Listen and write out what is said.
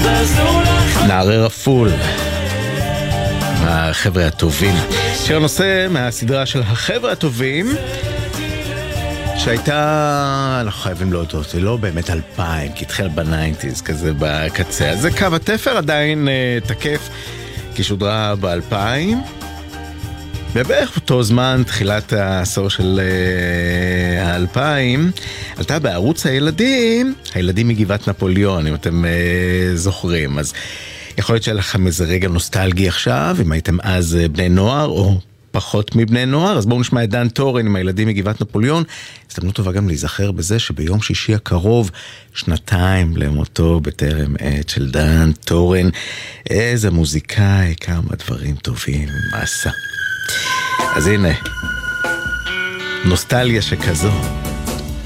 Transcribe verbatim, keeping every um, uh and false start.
נערי רפול, החבר'ה הטובים. שיר נושא מהסדרה של החבר'ה הטובים, שהייתה, אנחנו חייבים להודות, זה לא באמת אלפיים, כי התחיל בניינטיז כזה בקצה. אז זה קו התפר עדיין uh, תקף, כי שודרה באלפיים. ובערך אותו זמן, תחילת העשור של uh, האלפיים, עלתה בערוץ הילדים, הילדים מגבעת נפוליאון, אם אתם uh, זוכרים. אז יכול להיות שהיה לכם איזה רגע נוסטלגי עכשיו, אם הייתם אז uh, בני נוער, או פחות מבני נוער. אז בואו נשמע את דן טורן עם הילדים מגבעת נפוליאון. הזדמנות טובה גם להיזכר בזה שביום שישי הקרוב, שנתיים למותו בטרם עת של דן טורן. איזה מוזיקאי, כמה דברים טובים עשה. אז הנה, נוסטלגיה שכזו.